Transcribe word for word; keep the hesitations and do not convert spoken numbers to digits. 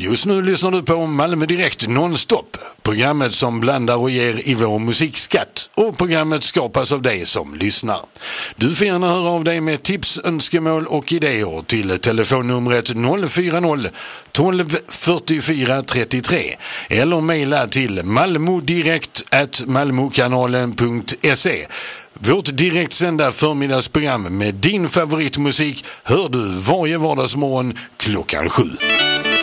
Just nu lyssnar du på Malmö Direkt nonstop. Programmet som blandar och ger i vår musikskatt. Och programmet skapas av dig som lyssnar. Du får gärna höra av dig med tips, önskemål och idéer till telefonnumret noll fyra noll tolv fyrtiofyra trettiotre eller mejla till malmodirekt at malmokanalen punkt se. Vårt direktsända förmiddagsprogram med din favoritmusik hör du varje vardagsmorgon klockan sju.